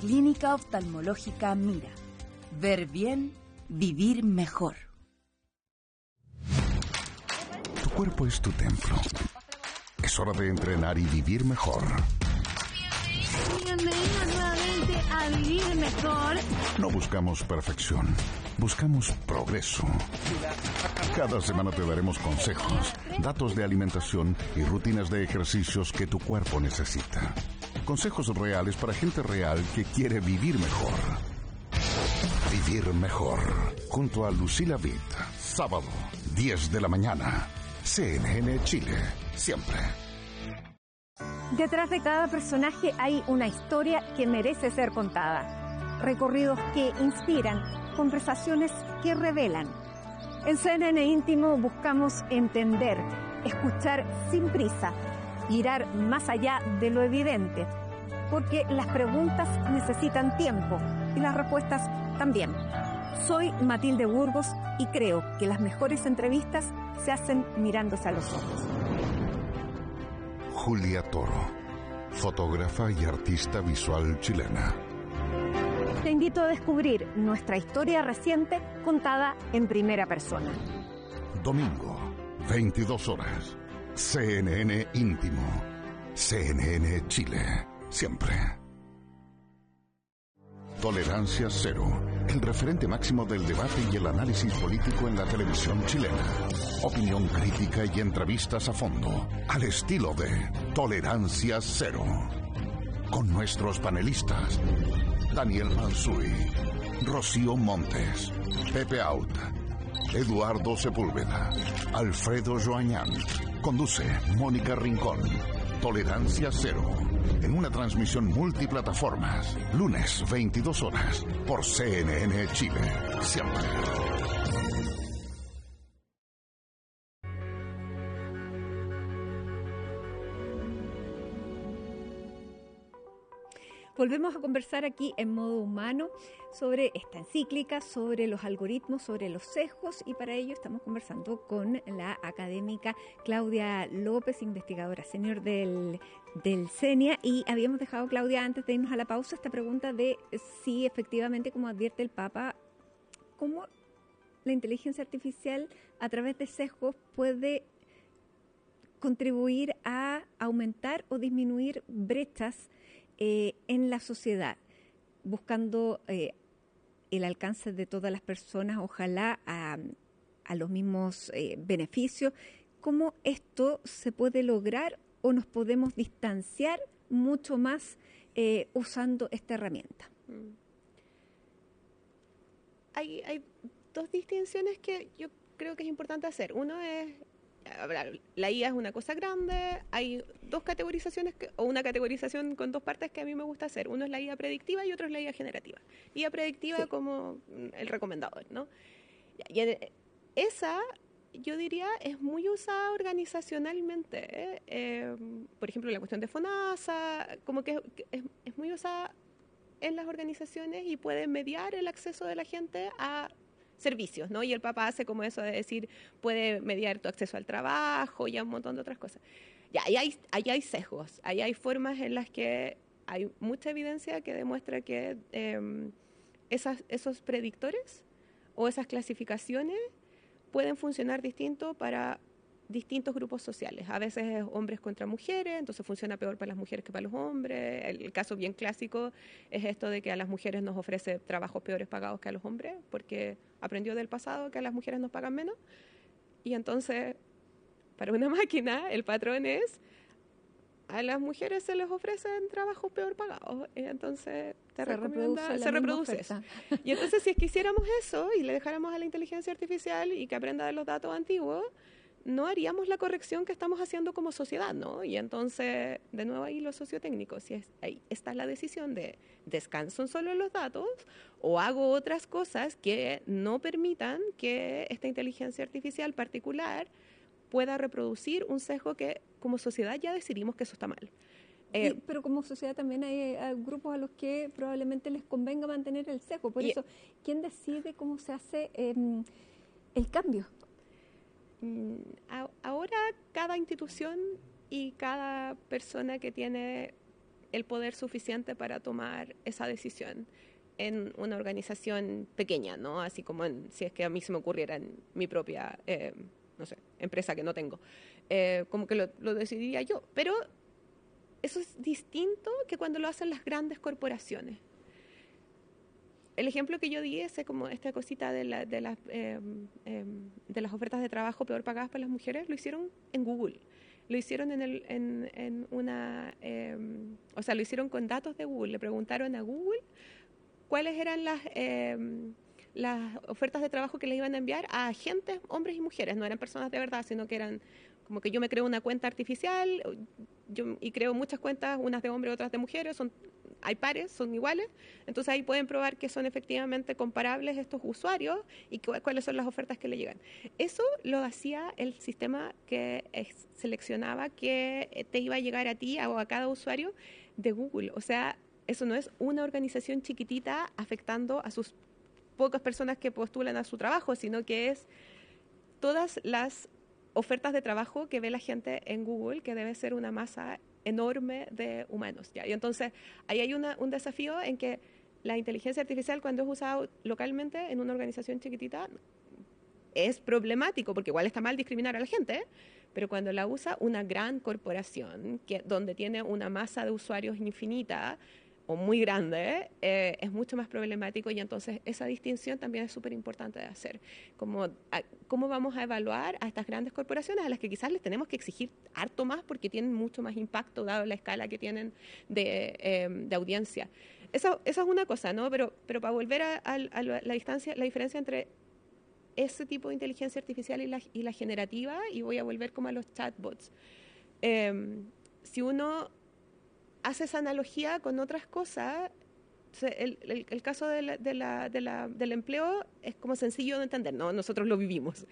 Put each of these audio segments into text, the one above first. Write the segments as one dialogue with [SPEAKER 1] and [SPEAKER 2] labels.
[SPEAKER 1] Clínica Oftalmológica Mira. Ver bien, vivir mejor.
[SPEAKER 2] Tu cuerpo es tu templo. Es hora de entrenar y vivir mejor.
[SPEAKER 3] Bienvenidos nuevamente a Vivir Mejor.
[SPEAKER 2] No buscamos perfección, buscamos progreso. Cada semana te daremos consejos, datos de alimentación y rutinas de ejercicios que tu cuerpo necesita. Consejos reales para gente real que quiere vivir mejor. Vivir mejor. Junto a Lucila Vitt. Sábado, 10 de la mañana. CNN Chile. Siempre.
[SPEAKER 3] Detrás de cada personaje hay una historia que merece ser contada. Recorridos que inspiran, conversaciones que revelan. En CNN Íntimo buscamos entender, escuchar sin prisa, mirar más allá de lo evidente, porque las preguntas necesitan tiempo y las respuestas también. Soy Matilde Burgos y creo que las mejores entrevistas se hacen mirándose a los ojos.
[SPEAKER 2] Julia Toro, fotógrafa y artista visual chilena.
[SPEAKER 3] Te invito a descubrir nuestra historia reciente contada en primera persona.
[SPEAKER 2] Domingo, 22 horas. CNN Íntimo. CNN Chile. Siempre. Tolerancia Cero, el referente máximo del debate y el análisis político en la televisión chilena. Opinión crítica y entrevistas a fondo, al estilo de Tolerancia Cero. Con nuestros panelistas, Daniel Mansuy, Rocío Montes, Pepe Out, Eduardo Sepúlveda, Alfredo Joañán. Conduce Mónica Rincón. Tolerancia Cero, en una transmisión multiplataformas, lunes 22 horas, por CNN Chile. Siempre.
[SPEAKER 3] Volvemos a conversar aquí en modo humano sobre esta encíclica, sobre los algoritmos, sobre los sesgos, y para ello estamos conversando con la académica Claudia López, investigadora senior del CENIA, y habíamos dejado, Claudia, antes de irnos a la pausa, esta pregunta de si efectivamente, como advierte el Papa, cómo la inteligencia artificial a través de sesgos puede contribuir a aumentar o disminuir brechas en la sociedad, buscando el alcance de todas las personas, ojalá a los mismos beneficios. ¿Cómo esto se puede lograr o nos podemos distanciar mucho más usando esta herramienta?
[SPEAKER 4] Hay dos distinciones que yo creo que es importante hacer. Uno es, la IA es una cosa grande, hay dos categorizaciones, o una categorización con dos partes que a mí me gusta hacer. Uno es la IA predictiva y otro es la IA generativa. IA predictiva, sí, como el recomendador, ¿no? Y esa, yo diría, es muy usada organizacionalmente. Por ejemplo, la cuestión de FONASA, como que es muy usada en las organizaciones y puede mediar el acceso de la gente a servicios, ¿no? Y el Papa hace como eso de decir, puede mediar tu acceso al trabajo y a un montón de otras cosas. Ya, ahí hay sesgos, ahí hay formas en las que hay mucha evidencia que demuestra que esos predictores o esas clasificaciones pueden funcionar distinto para distintos grupos sociales. A veces es hombres contra mujeres, entonces funciona peor para las mujeres que para los hombres. El caso bien clásico es esto de que a las mujeres nos ofrece trabajos peores pagados que a los hombres, porque aprendió del pasado que a las mujeres nos pagan menos. Y entonces, para una máquina, el patrón es, a las mujeres se les ofrecen trabajos peor pagados. Y entonces se reproduce eso. Y entonces, si es que hiciéramos eso y le dejáramos a la inteligencia artificial y que aprenda de los datos antiguos, no haríamos la corrección que estamos haciendo como sociedad, ¿no? Y entonces, de nuevo ahí lo sociotécnico, si ahí está la decisión de descanso solo en los datos o hago otras cosas que no permitan que esta inteligencia artificial particular pueda reproducir un sesgo que como sociedad ya decidimos que eso está mal.
[SPEAKER 3] Pero como sociedad también hay grupos a los que probablemente les convenga mantener el sesgo. Por eso, ¿quién decide cómo se hace el cambio?
[SPEAKER 4] Ahora cada institución y cada persona que tiene el poder suficiente para tomar esa decisión en una organización pequeña, ¿no? Así como si es que a mí se me ocurriera en mi propia, no sé, empresa que no tengo. Como que lo decidiría yo. Pero eso es distinto que cuando lo hacen las grandes corporaciones. El ejemplo que yo di es como esta cosita de las ofertas de trabajo peor pagadas para las mujeres, lo hicieron en Google. Lo hicieron lo hicieron con datos de Google. Le preguntaron a Google cuáles eran las ofertas de trabajo que les iban a enviar a agentes, hombres y mujeres. No eran personas de verdad, sino que eran como que yo me creo una cuenta artificial y creo muchas cuentas, unas de hombres, otras de mujeres, hay pares, son iguales, entonces ahí pueden probar que son efectivamente comparables estos usuarios y cuáles son las ofertas que le llegan. Eso lo hacía el sistema que seleccionaba que te iba a llegar a ti o a cada usuario de Google. O sea, eso no es una organización chiquitita afectando a sus pocas personas que postulan a su trabajo, sino que es todas las ofertas de trabajo que ve la gente en Google, que debe ser una masa enorme de humanos, ¿ya? Y entonces ahí hay un desafío en que la inteligencia artificial, cuando es usada localmente en una organización chiquitita, es problemático, porque igual está mal discriminar a la gente, pero cuando la usa una gran corporación donde tiene una masa de usuarios infinita o muy grande, es mucho más problemático, y entonces esa distinción también es súper importante de hacer. ¿Cómo vamos a evaluar a estas grandes corporaciones a las que quizás les tenemos que exigir harto más porque tienen mucho más impacto dado la escala que tienen de audiencia? Eso es una cosa, ¿no? Pero para volver a la diferencia entre ese tipo de inteligencia artificial y la generativa, y voy a volver como a los chatbots. Si uno hace esa analogía con otras cosas, el caso del empleo es como sencillo de entender, ¿no? Nosotros lo vivimos.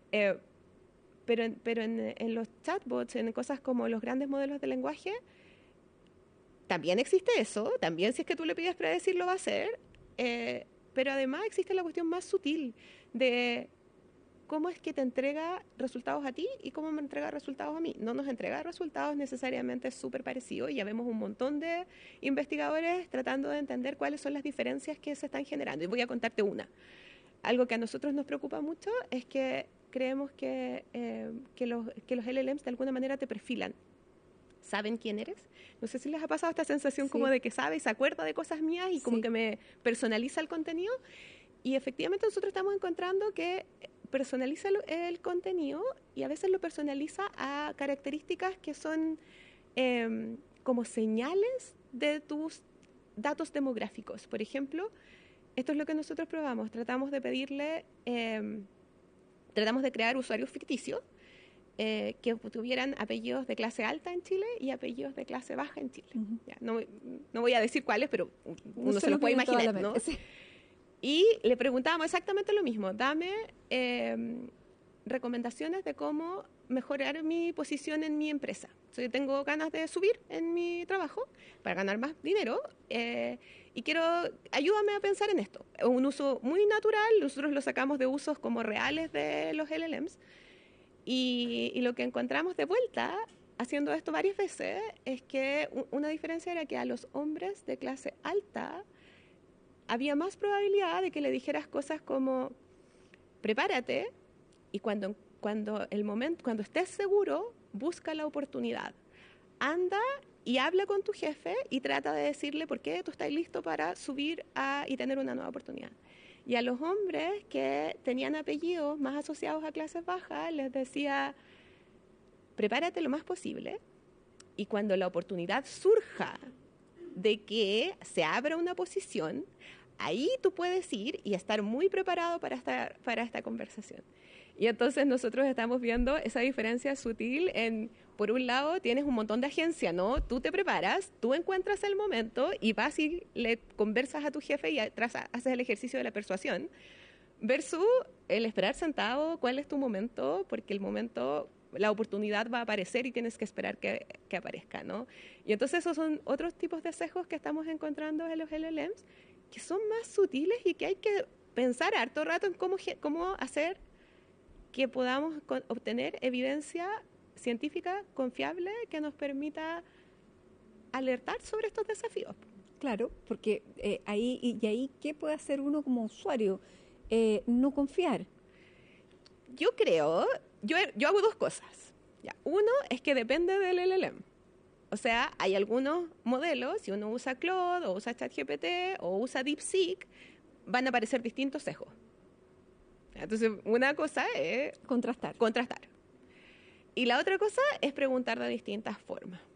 [SPEAKER 4] Pero en los chatbots, en cosas como los grandes modelos de lenguaje, también existe eso, también si es que tú le pides predecir lo va a hacer, pero además existe la cuestión más sutil de cómo es que te entrega resultados a ti y cómo me entrega resultados a mí. No nos entrega resultados necesariamente súper parecidos, y ya vemos un montón de investigadores tratando de entender cuáles son las diferencias que se están generando. Y voy a contarte una. Algo que a nosotros nos preocupa mucho es que creemos que los LLMs de alguna manera te perfilan. ¿Saben quién eres? No sé si les ha pasado esta sensación como de que sabe y se acuerda de cosas mías y como que me personaliza el contenido. Y efectivamente nosotros estamos encontrando que personaliza el contenido, y a veces lo personaliza a características que son como señales de tus datos demográficos. Por ejemplo, esto es lo que nosotros probamos. Tratamos de crear usuarios ficticios que tuvieran apellidos de clase alta en Chile y apellidos de clase baja en Chile. Ya, no voy a decir cuáles, pero uno se los puede imaginar, ¿no? Sí. Y le preguntábamos exactamente lo mismo. Dame recomendaciones de cómo mejorar mi posición en mi empresa. So, yo tengo ganas de subir en mi trabajo para ganar más dinero y ayúdame a pensar en esto. Es un uso muy natural, nosotros lo sacamos de usos como reales de los LLMs, y lo que encontramos de vuelta haciendo esto varias veces es que una diferencia era que a los hombres de clase alta había más probabilidad de que le dijeras cosas como prepárate, y cuando estés seguro, busca la oportunidad. Anda y habla con tu jefe y trata de decirle por qué tú estás listo para subir y tener una nueva oportunidad. Y a los hombres que tenían apellidos más asociados a clases bajas, les decía prepárate lo más posible, y cuando la oportunidad surja de que se abra una posición, ahí tú puedes ir y estar muy preparado para esta conversación. Y entonces nosotros estamos viendo esa diferencia sutil por un lado, tienes un montón de agencia, ¿no? Tú te preparas, tú encuentras el momento y vas y le conversas a tu jefe y haces el ejercicio de la persuasión, versus el esperar sentado, cuál es tu momento, porque la oportunidad va a aparecer y tienes que esperar que aparezca, ¿no? Y entonces esos son otros tipos de sesgos que estamos encontrando en los LLMs, que son más sutiles y que hay que pensar harto rato en cómo hacer que podamos obtener evidencia científica confiable que nos permita alertar sobre estos desafíos.
[SPEAKER 3] Claro, porque ahí, ¿qué puede hacer uno como usuario? No confiar.
[SPEAKER 4] Yo creo, yo hago dos cosas. Ya, uno es que depende del LLM. O sea, hay algunos modelos, si uno usa Claude o usa ChatGPT o usa DeepSeek, van a aparecer distintos sesgos. Entonces, una cosa es
[SPEAKER 3] Contrastar.
[SPEAKER 4] contrastar. Y la otra cosa es preguntar de distintas formas.